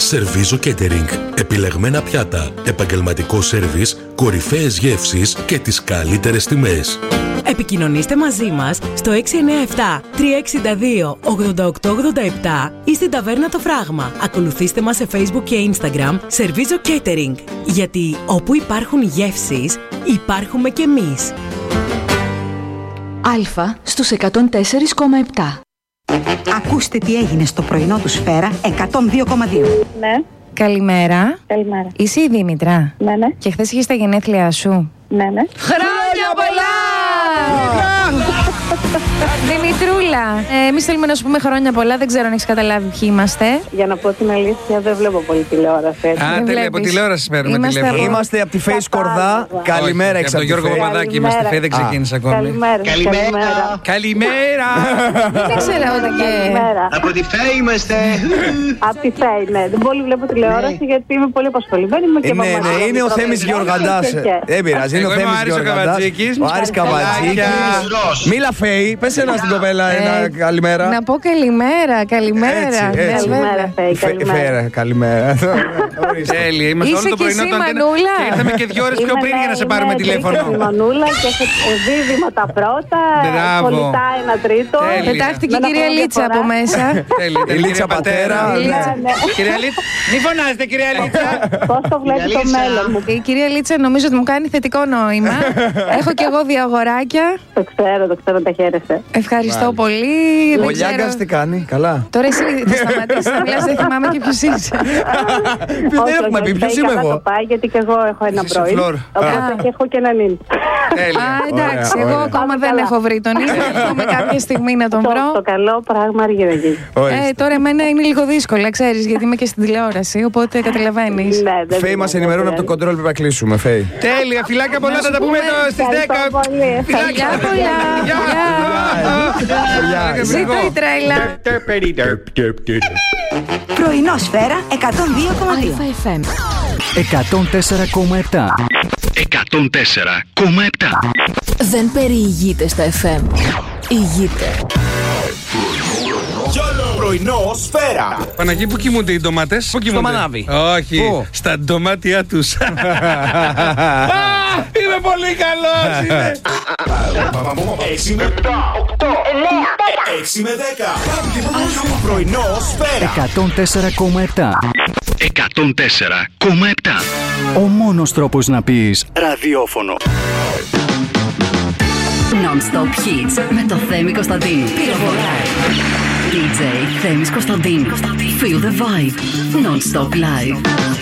Σερβίζο Catering. Επιλεγμένα πιάτα, επαγγελματικό σερβις, κορυφαίες γεύσεις και τις καλύτερες τιμές. Επικοινωνήστε μαζί μας στο 697-362-8887 ή στην Ταβέρνα Το Φράγμα. Ακολουθήστε μας σε Facebook και Instagram Σερβίζο Catering. Γιατί όπου υπάρχουν γεύσεις, υπάρχουμε κι εμείς. Αλφα στους 104,7. Ακούστε τι έγινε στο πρωινό του Σφαίρα 102,2. Ναι. Καλημέρα. Καλημέρα. Είσαι η Δήμητρα. Ναι, ναι. Και χθες είχες τα γενέθλιά σου. Ναι, ναι. Χρόνια πολλά! Δημητρούλα, εμείς θέλουμε να σου πούμε χρόνια πολλά. Δεν ξέρω αν έχεις καταλάβει ποιοι είμαστε. Για να πω την αλήθεια, δεν βλέπω πολύ τηλεόραση. Α, τέλεια, από τηλεόραση παίρνουμε τηλέφωνο. Είμαστε από τη Face Κορδά. Καλημέρα, από τον Γιώργο Παπαδάκη είμαστε. Face δεν ξεκίνησε ακόμη. Καλημέρα. Καλημέρα. Δεν ξέρω ούτε και. Από τη Face είμαστε. Από τη Face, ναι. Δεν πολύ βλέπω τηλεόραση γιατί είμαι πολύ απασχολημένη. Ναι, είναι ο Θέμης Γεωργαντάς. Δεν πειράζει, είναι ο Θέμης Γεωργαντάς. Ο Άρης Καβατζίκης. Μίλα Φέη, πες ένα στην κοπέλα ένα καλημέρα. Να πω καλημέρα, καλημέρα. Καλημέρα, Φέη, καλημέρα. Τέλεια, είμαστε όλο το πρωινό και ήρθαμε και 2 ώρες πιο πριν για να σε πάρουμε τηλέφωνο. Είμαι η Μανούλα και δίδυμα τα πρώτα, κολλητά 1/3. Πετάχτηκε η κυρία Λίτσα από μέσα. Η Λίτσα πατέρα. Κυρία Λίτσα, μη φωνάζετε κυρία Λίτσα. Πώς το βλέπει το μέλλον μου. Η κυρία Λίτσα νομίζω ότι μου κάνει θετικό νόημα. Έχω κι εγώ 2 αγοράκια. Το ξέρω, τα χαίρεσαι. Ευχαριστώ πολύ. Ο Λιάγκας τι κάνει, καλά. Τώρα εσύ θα σταματήσεις να μιλάς, δεν θυμάμαι και ποιος είσαι. Δεν έχουμε πει, ποιος είμαι εγώ. Το πάει γιατί και εγώ έχω ένα πρώην. Οπότε έχω και έναν ίν. Εντάξει, εγώ ακόμα δεν έχω βρει τον ίν. Έχουμε κάποια στιγμή να τον βρω. Το καλό πράγμα αργεί να γίνει. Τώρα εμένα είναι λίγο δύσκολα, ξέρεις, γιατί είμαι και στην τηλεόραση, οπότε καταλαβαίνεις. Φέη, μας ενημερώνουν από το κοντρόλ που θα κλείσουμε, Φέη. Τέλεια, φιλάκια πολλά, θα τα πούμε στις 10. Φιλάκια πολλά. Ζήτω η τρέλα. Πρωινό Σφαίρα 102,2. 104,7. 104,7. Δεν περιηγείται στα FM. Ηγείται. Πρωινό Σφαίρα. Παναγί, πού κοιμούνται οι ντομάτες? Στο μανάβι. Όχι, στα ντομάτια τους. Είμαι πολύ καλός. 6 με 7, 8, 9, 6 με 10. Πρωινό Σφαίρα 104,7. 104,7. Ο μόνος τρόπος να πεις ραδιόφωνο. Non-stop hits με το Θέμη Κωνσταντίνου. DJ Θέμης Κωνσταντίνου. Feel the vibe. Non-stop live.